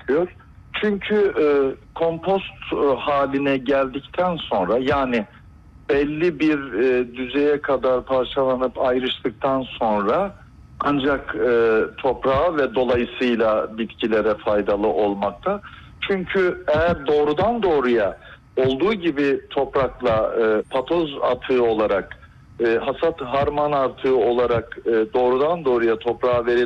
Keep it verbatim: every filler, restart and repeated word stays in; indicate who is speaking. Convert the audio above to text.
Speaker 1: gerekiyor. Çünkü e, kompost e, haline geldikten sonra, yani belli bir e, düzeye kadar parçalanıp ayrıştıktan sonra ancak e, toprağa ve dolayısıyla bitkilere faydalı olmakta. Çünkü eğer doğrudan doğruya olduğu gibi toprakla e, patoz atığı olarak, e, hasat harman artığı olarak e, doğrudan doğruya toprağa verilmezse